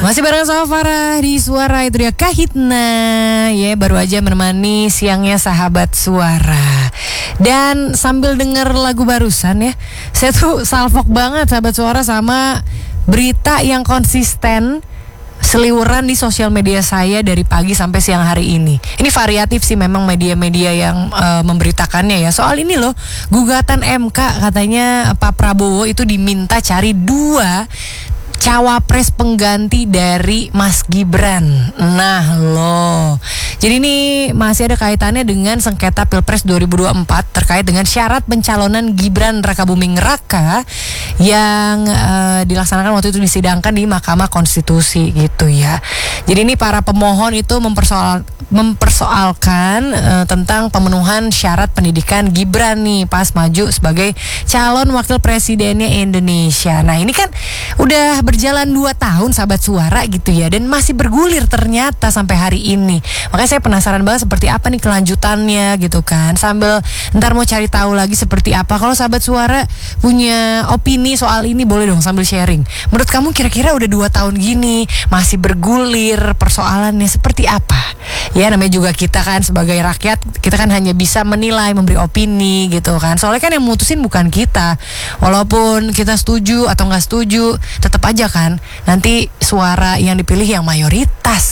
Masih bareng sama Farah di Suara, itu dia Kahitna. Ya, baru aja menemani siangnya sahabat Suara. Dan sambil denger lagu barusan ya, saya tuh salfok banget sahabat Suara sama berita yang konsisten seliweran di sosial media saya dari pagi sampai siang hari ini. Ini variatif sih memang media-media yang memberitakannya ya. Soal ini loh, gugatan MK katanya Pak Prabowo itu diminta cari 2 cawapres pengganti dari Mas Gibran. Nah loh, jadi ini masih ada kaitannya dengan sengketa Pilpres 2024 terkait dengan syarat pencalonan Gibran Rakabuming Raka yang dilaksanakan waktu itu disidangkan di Mahkamah Konstitusi gitu ya. Jadi ini para pemohon itu mempersoalkan tentang pemenuhan syarat pendidikan Gibran nih pas maju sebagai calon wakil presidennya Indonesia. Nah ini kan udah berjalan 2 tahun sahabat Suara gitu ya, dan masih bergulir ternyata sampai hari ini. Makanya saya penasaran banget seperti apa nih kelanjutannya gitu kan. Sambil ntar mau cari tahu lagi seperti apa. Kalau sahabat Suara punya opini soal ini boleh dong sambil sharing. Menurut kamu kira-kira udah 2 tahun gini masih bergulir persoalannya seperti apa? Ya namanya juga kita kan sebagai rakyat, kita kan hanya bisa menilai, memberi opini gitu kan. Soalnya kan yang mutusin bukan kita. Walaupun kita setuju atau nggak setuju, tetap aja kan nanti suara yang dipilih yang mayoritas